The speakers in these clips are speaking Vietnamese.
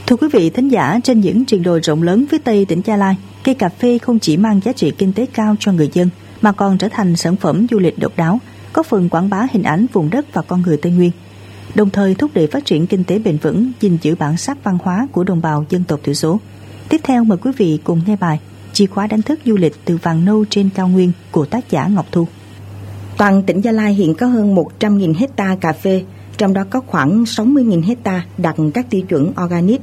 Thưa quý vị thính giả, trên những triền đồi rộng lớn phía tây tỉnh Gia Lai, cây cà phê không chỉ mang giá trị kinh tế cao cho người dân mà còn trở thành sản phẩm du lịch độc đáo, góp phần quảng bá hình ảnh vùng đất và con người Tây Nguyên, đồng thời thúc đẩy phát triển kinh tế bền vững, gìn giữ bản sắc văn hóa của đồng bào dân tộc thiểu số. Tiếp theo mời quý vị cùng nghe bài Chìa khóa đánh thức du lịch từ vàng nâu trên cao nguyên của tác giả Ngọc Thu. Toàn tỉnh Gia Lai hiện có hơn 100.000 hecta cà phê, trong đó có khoảng 60.000 hecta đạt các tiêu chuẩn organic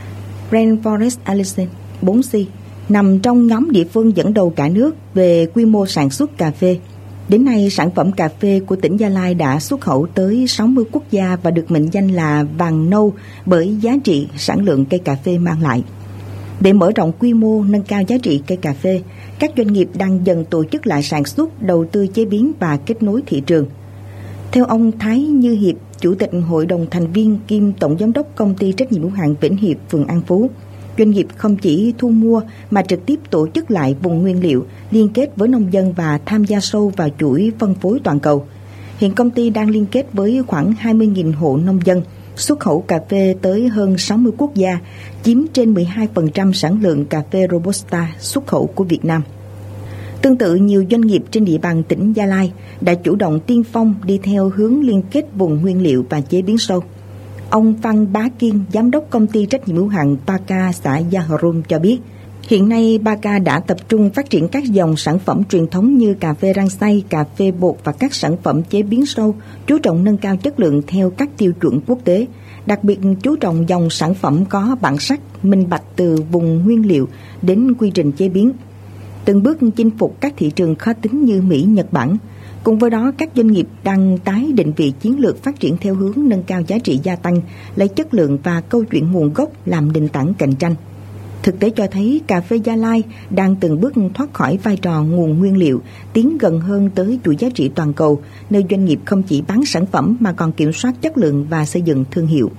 Rainforest Alliance 4C, nằm trong nhóm địa phương dẫn đầu cả nước về quy mô sản xuất cà phê. Đến nay, sản phẩm cà phê của tỉnh Gia Lai đã xuất khẩu tới 60 quốc gia và được mệnh danh là vàng nâu bởi giá trị sản lượng cây cà phê mang lại. Để mở rộng quy mô, nâng cao giá trị cây cà phê, các doanh nghiệp đang dần tổ chức lại sản xuất, đầu tư chế biến và kết nối thị trường. Theo ông Thái Như Hiệp, Chủ tịch Hội đồng thành viên kiêm Tổng giám đốc Công ty trách nhiệm hữu hạn Vĩnh Hiệp, phường An Phú, doanh nghiệp không chỉ thu mua mà trực tiếp tổ chức lại vùng nguyên liệu, liên kết với nông dân và tham gia sâu vào chuỗi phân phối toàn cầu. Hiện công ty đang liên kết với khoảng 20.000 hộ nông dân, xuất khẩu cà phê tới hơn 60 quốc gia, chiếm trên 12% sản lượng cà phê Robusta xuất khẩu của Việt Nam. Tương tự, nhiều doanh nghiệp trên địa bàn tỉnh Gia Lai đã chủ động tiên phong đi theo hướng liên kết vùng nguyên liệu và chế biến sâu. Ông Phan Bá Kiên, Giám đốc Công ty trách nhiệm hữu hạn Baka xã Gia Hrum cho biết, hiện nay Baka đã tập trung phát triển các dòng sản phẩm truyền thống như cà phê rang xay, cà phê bột và các sản phẩm chế biến sâu, chú trọng nâng cao chất lượng theo các tiêu chuẩn quốc tế, đặc biệt chú trọng dòng sản phẩm có bản sắc, minh bạch từ vùng nguyên liệu đến quy trình chế biến, từng bước chinh phục các thị trường khó tính như Mỹ, Nhật Bản. Cùng với đó, các doanh nghiệp đang tái định vị chiến lược phát triển theo hướng nâng cao giá trị gia tăng, lấy chất lượng và câu chuyện nguồn gốc làm nền tảng cạnh tranh. Thực tế cho thấy cà phê Gia Lai đang từng bước thoát khỏi vai trò nguồn nguyên liệu, tiến gần hơn tới chuỗi giá trị toàn cầu, nơi doanh nghiệp không chỉ bán sản phẩm mà còn kiểm soát chất lượng và xây dựng thương hiệu.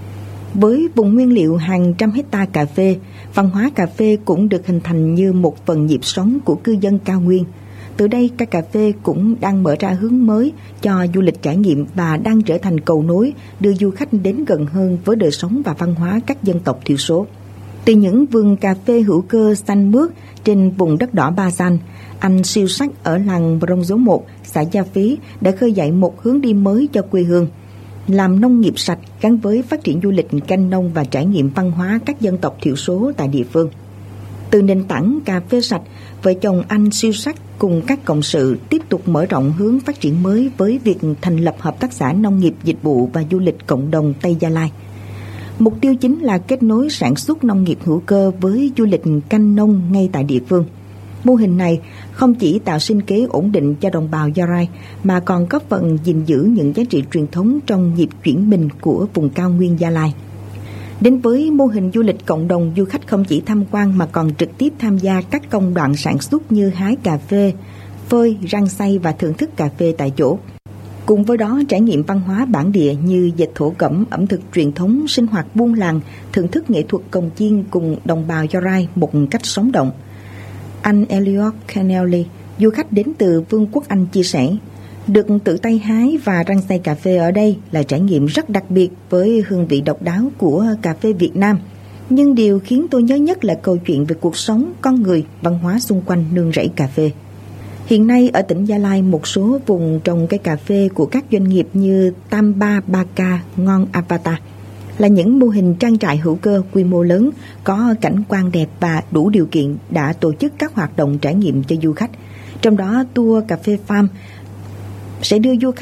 Với vùng nguyên liệu hàng trăm hecta cà phê, văn hóa cà phê cũng được hình thành như một phần nhịp sống của cư dân cao nguyên. Từ đây, cây cà phê cũng đang mở ra hướng mới cho du lịch trải nghiệm và đang trở thành cầu nối đưa du khách đến gần hơn với đời sống và văn hóa các dân tộc thiểu số. Từ những vườn cà phê hữu cơ xanh mướt trên vùng đất đỏ Ba San, anh Siêu Sắc ở làng Brông Dấu 1, xã Gia Phí đã khơi dậy một hướng đi mới cho quê hương, làm nông nghiệp sạch gắn với phát triển du lịch canh nông và trải nghiệm văn hóa các dân tộc thiểu số tại địa phương. Từ nền tảng cà phê sạch, vợ chồng anh Siêu Sắc cùng các cộng sự tiếp tục mở rộng hướng phát triển mới với việc thành lập Hợp tác xã Nông nghiệp Dịch vụ và Du lịch Cộng đồng Tây Gia Lai. Mục tiêu chính là kết nối sản xuất nông nghiệp hữu cơ với du lịch canh nông ngay tại địa phương. Mô hình này không chỉ tạo sinh kế ổn định cho đồng bào Gia Rai mà còn góp phần gìn giữ những giá trị truyền thống trong nhịp chuyển mình của vùng cao nguyên Gia Lai. Đến với mô hình du lịch cộng đồng, du khách không chỉ tham quan mà còn trực tiếp tham gia các công đoạn sản xuất như hái cà phê, phơi, rang xay và thưởng thức cà phê tại chỗ. Cùng với đó, trải nghiệm văn hóa bản địa như dệt thổ cẩm, ẩm thực truyền thống, sinh hoạt buôn làng, thưởng thức nghệ thuật cồng chiêng cùng đồng bào Gia Rai một cách sống động. Anh Elliot Kennelly, du khách đến từ Vương quốc Anh chia sẻ, được tự tay hái và rang xay cà phê ở đây là trải nghiệm rất đặc biệt với hương vị độc đáo của cà phê Việt Nam. Nhưng điều khiến tôi nhớ nhất là câu chuyện về cuộc sống, con người, văn hóa xung quanh nương rẫy cà phê. Hiện nay ở tỉnh Gia Lai, một số vùng trồng cây cà phê của các doanh nghiệp như Tam Ba, Baka, Ngon Avatar là những mô hình trang trại hữu cơ quy mô lớn, có cảnh quan đẹp và đủ điều kiện đã tổ chức các hoạt động trải nghiệm cho du khách. Trong đó, tour cà phê farm sẽ đưa du khách